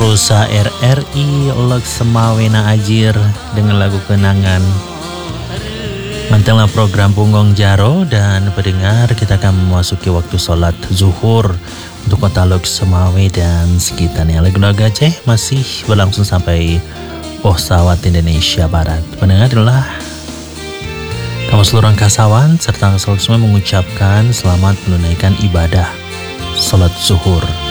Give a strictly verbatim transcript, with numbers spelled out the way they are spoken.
Rosa R R I Lok Semawena Ajir dengan lagu Kenangan. Mantelah program Punggong Jaro dan pendengar, kita akan memasuki waktu sholat zuhur untuk kota Lok Semawe dan sekitarnya. Lagu-lagu Aceh masih berlangsung sampai pesawat Indonesia Barat. Pendengar adalah kamu seluruh Kasawan serta seluruh semua mengucapkan selamat menunaikan ibadah sholat zuhur.